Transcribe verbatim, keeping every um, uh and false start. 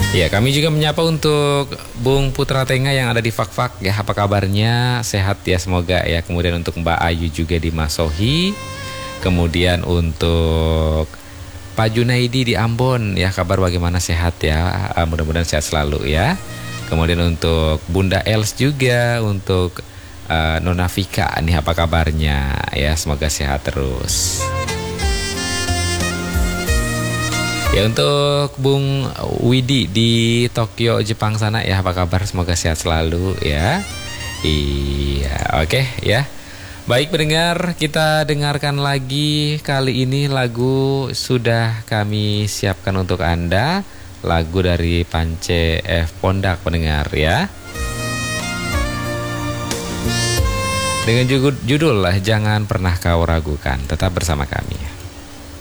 Ya, kami juga menyapa untuk Bung Putra Tenga yang ada di Fak-Fak ya. Apa kabarnya? Sehat ya semoga ya. Kemudian untuk Mbak Ayu juga di Masohi. Kemudian untuk Pak Junaidi di Ambon ya, kabar bagaimana, sehat ya? Mudah-mudahan sehat selalu ya. Kemudian untuk Bunda Els juga, untuk uh, Nona Vika nih, apa kabarnya ya? Semoga sehat terus. Ya, untuk Bung Widi di Tokyo Jepang sana ya, apa kabar? Semoga sehat selalu ya. Iya, oke ya. Baik pendengar, kita dengarkan lagi. Kali ini lagu sudah kami siapkan untuk Anda. Lagu dari Pance F. Pondak pendengar ya. Dengan judul lah, Jangan Pernah Kau Ragukan. Tetap bersama kami.